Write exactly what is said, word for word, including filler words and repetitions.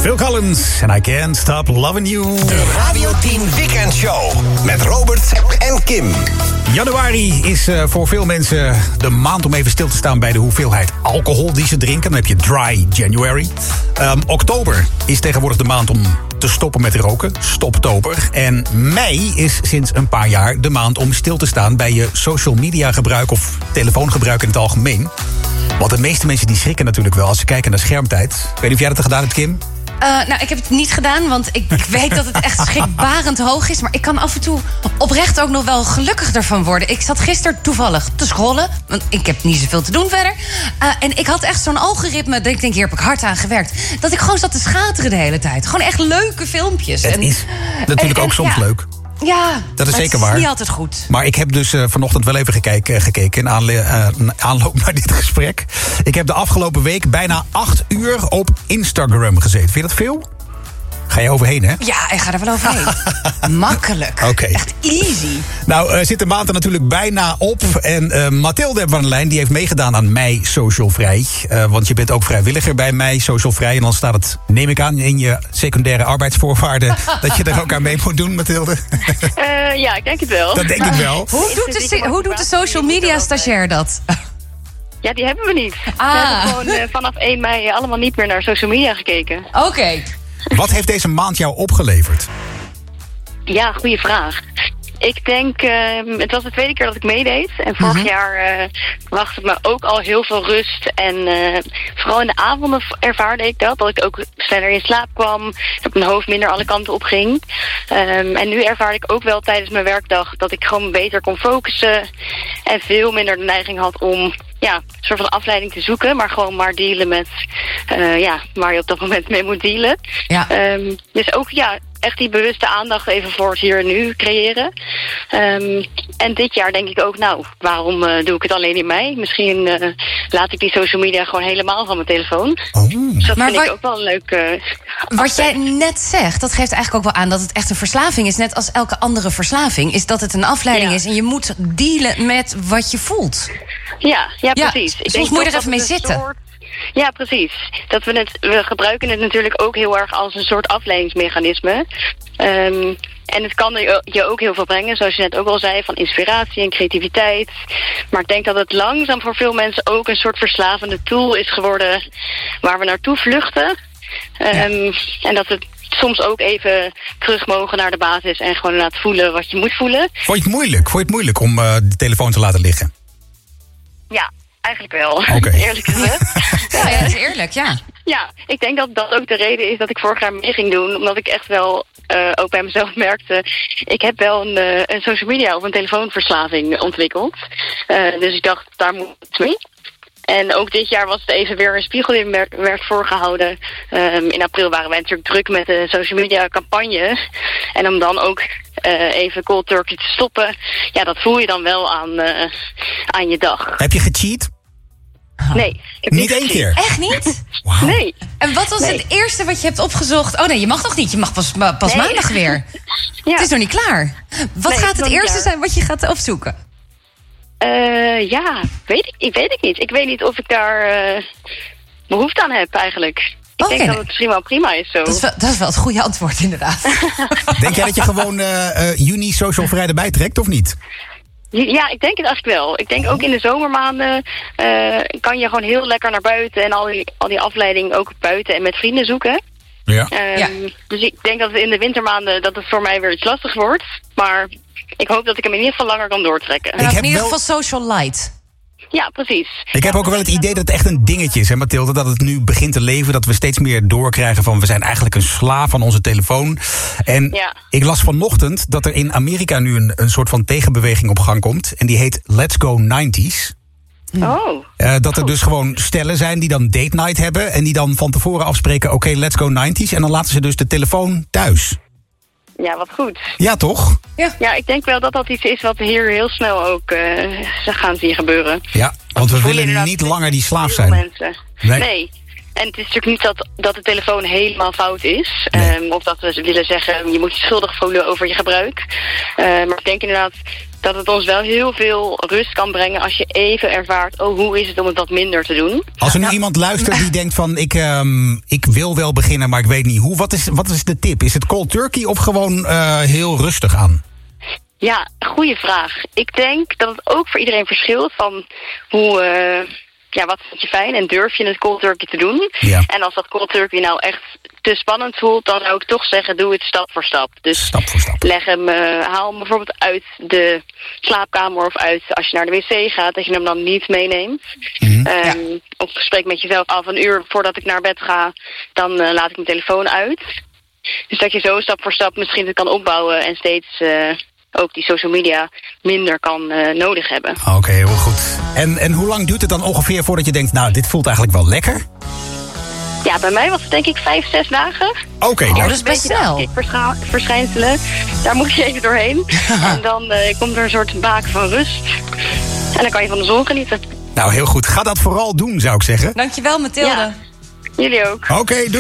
Phil Collins en I Can't Stop Loving You. De Radio tien Weekend Show met Robert en Kim. Januari is uh, voor veel mensen de maand om even stil te staan bij de hoeveelheid alcohol die ze drinken. Dan heb je Dry January. Um, oktober is tegenwoordig de maand om te stoppen met roken. Stoptober. En mei is sinds een paar jaar de maand om stil te staan bij je social media gebruik of telefoongebruik in het algemeen. Want de meeste mensen die schrikken natuurlijk wel als ze kijken naar schermtijd. Ik weet niet of jij dat gedaan hebt, Kim? Uh, nou, ik heb het niet gedaan, want ik, ik weet dat het echt schrikbarend hoog is. Maar ik kan af en toe oprecht ook nog wel gelukkig ervan worden. Ik zat gisteren toevallig te scrollen, want ik heb niet zoveel te doen verder. Uh, en ik had echt zo'n algoritme, dat ik denk, hier heb ik hard aan gewerkt. Dat ik gewoon zat te schateren de hele tijd. Gewoon echt leuke filmpjes. Het en, is natuurlijk en, ook en, soms ja. leuk. Ja, dat is zeker het waar. is niet altijd goed. Maar ik heb dus uh, vanochtend wel even gekeken, uh, gekeken in aanle- uh, aanloop naar dit gesprek. Ik heb de afgelopen week bijna acht uur op Instagram gezeten. Vind je dat veel? Ga je overheen, hè? Ja, ik ga er wel overheen. Makkelijk. Oké. Okay. Echt easy. Nou, uh, zit de maand er natuurlijk bijna op. En uh, Mathilde hebben we aan de lijn. Die heeft meegedaan aan Mei Social Vrij. Uh, want je bent ook vrijwilliger bij Mei Social Vrij. En dan staat het, neem ik aan, in je secundaire arbeidsvoorwaarden dat je er ook aan mee moet doen, Mathilde. Uh, ja, ik denk het wel. Dat denk ik wel. Hoe doet de, hoe doet de social media stagiair dat? Ja, die hebben we niet. Ah. We hebben gewoon uh, vanaf één mei allemaal niet meer naar social media gekeken. Oké. Okay. Wat heeft deze maand jou opgeleverd? Ja, goede vraag. Ik denk, uh, het was de tweede keer dat ik meedeed. En vorig mm-hmm. jaar uh, wachtte het me ook al heel veel rust. En uh, vooral in de avonden ervaarde ik dat. Dat ik ook sneller in slaap kwam. Dat mijn hoofd minder alle kanten op ging. Um, en nu ervaarde ik ook wel tijdens mijn werkdag dat ik gewoon beter kon focussen. En veel minder de neiging had om ja, een soort van afleiding te zoeken. Maar gewoon maar dealen met uh, ja, waar je op dat moment mee moet dealen. Ja. Um, dus ook ja, echt die bewuste aandacht even voor het hier en nu creëren. Um, en dit jaar denk ik ook, nou, waarom uh, doe ik het alleen in mei? Misschien uh, laat ik die social media gewoon helemaal van mijn telefoon. Oh. Dus dat maar vind wat, ik ook wel een leuk uh, Wat jij net zegt, dat geeft eigenlijk ook wel aan dat het echt een verslaving is. Net als elke andere verslaving, is dat het een afleiding ja. is. En je moet dealen met wat je voelt. Ja, ja, ja precies. Ik soms denk moet je er dat even mee het een zitten. Soort... Ja, precies. Dat we, het, we gebruiken het natuurlijk ook heel erg als een soort afleidingsmechanisme. Um, en het kan je ook heel veel brengen, zoals je net ook al zei, van inspiratie en creativiteit. Maar ik denk dat het langzaam voor veel mensen ook een soort verslavende tool is geworden waar we naartoe vluchten. Um, ja. En dat we soms ook even terug mogen naar de basis en gewoon laten voelen wat je moet voelen. Vond je het moeilijk? Vond je het moeilijk om uh, de telefoon te laten liggen? Ja, eigenlijk wel. Okay. Eerlijk gezegd. Ja, ja, dat is eerlijk, ja. Ja, ik denk dat dat ook de reden is dat ik vorig jaar mee ging doen. Omdat ik echt wel uh, ook bij mezelf merkte. Ik heb wel een, uh, een social media of een telefoonverslaving ontwikkeld. Uh, dus ik dacht, daar moet iets mee. En ook dit jaar was het even weer een spiegel die werd, werd voorgehouden. Um, in april waren wij natuurlijk druk met de social media campagne. En om dan ook uh, even cold turkey te stoppen. Ja, dat voel je dan wel aan, uh, aan je dag. Heb je gecheat? Nee. Ik heb niet niet één keer? Echt niet? Wow. Nee. En wat was nee. het eerste wat je hebt opgezocht? Oh nee, je mag nog niet. Je mag pas, pas nee. maandag weer. Ja. Het is nog niet klaar. Wat nee, gaat het eerste zijn wat je gaat opzoeken? Uh, ja, weet ik, ik weet het niet. Ik weet niet of ik daar uh, behoefte aan heb eigenlijk. Ik okay, denk dat het misschien wel prima is zo. Dat is wel, dat is wel het goede antwoord inderdaad. Denk jij dat je gewoon uh, uh, juni social vrij erbij trekt of niet? Ja, ik denk het eigenlijk wel. Ik denk ook in de zomermaanden uh, kan je gewoon heel lekker naar buiten en al die, al die afleiding ook buiten en met vrienden zoeken. Ja. Um, ja. Dus ik denk dat het in de wintermaanden dat het voor mij weer iets lastig wordt. Maar ik hoop dat ik hem in ieder geval langer kan doortrekken. En in ieder wel... geval social light. Ja, precies. Ik heb ook wel het idee dat het echt een dingetje is, hè, Mathilde? Dat het nu begint te leven, dat we steeds meer doorkrijgen van we zijn eigenlijk een slaaf van onze telefoon. En ja. ik las vanochtend dat er in Amerika nu een, een soort van tegenbeweging op gang komt. En die heet Let's Go nineties. Oh. Uh, dat er dus gewoon stellen zijn die dan date night hebben en die dan van tevoren afspreken, oké, okay, let's go nineties. En dan laten ze dus de telefoon thuis. Ja, wat goed. Ja, toch? Ja, ja, ik denk wel dat dat iets is wat hier heel snel ook uh, gaan zien gebeuren. Ja, want we willen niet langer die slaaf zijn. Mensen. Nee. nee. En het is natuurlijk niet dat, dat de telefoon helemaal fout is. Nee. Um, of dat we willen zeggen, je moet je schuldig voelen over je gebruik. Uh, maar ik denk inderdaad dat het ons wel heel veel rust kan brengen als je even ervaart, oh, hoe is het om het wat minder te doen? Als er nu iemand luistert die denkt van, ik, um, ik wil wel beginnen, maar ik weet niet hoe. Wat is, wat is de tip? Is het cold turkey of gewoon uh, heel rustig aan? Ja, goede vraag. Ik denk dat het ook voor iedereen verschilt van hoe... Uh, ja, wat vind je fijn en durf je het cold turkey te doen? Ja. En als dat cold turkey nou echt te spannend voelt, dan zou ik toch zeggen, doe het stap voor stap. Dus stap voor stap. Leg hem, uh, haal hem bijvoorbeeld uit de slaapkamer of uit als je naar de wc gaat, dat je hem dan niet meeneemt. Mm-hmm. Um, Ja. Of spreek met jezelf af een uur voordat ik naar bed ga, dan uh, laat ik mijn telefoon uit. Dus dat je zo stap voor stap misschien het kan opbouwen en steeds uh, ook die social media minder kan uh, nodig hebben. Oké, okay, heel goed. En, en hoe lang duurt het dan ongeveer voordat je denkt, nou, dit voelt eigenlijk wel lekker? Ja, bij mij was het denk ik vijf, zes dagen. Oké, okay, oh, nou, dat is best snel. Verscha- verschijnselen, daar moet je even doorheen. En dan uh, komt er een soort baken van rust. En dan kan je van de zon genieten. nou heel goed. Ga dat vooral doen, zou ik zeggen. Dankjewel, Mathilde. Ja. Jullie ook. Oké, okay, doei.